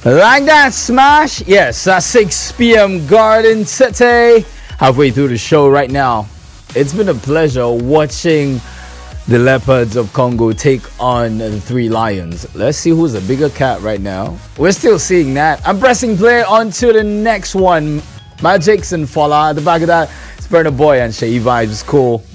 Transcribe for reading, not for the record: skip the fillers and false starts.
Like that, smash. Yes, at 6 p.m. Garden City. Halfway through the show right now. It's been a pleasure watching the Leopards of Congo take on the Three Lions. Let's see who's a bigger cat right now. We're still seeing that. I'm pressing play on to the next one. Magix and Fola. At the back of that, it's Burna Boy and Shay Vibes. Cool.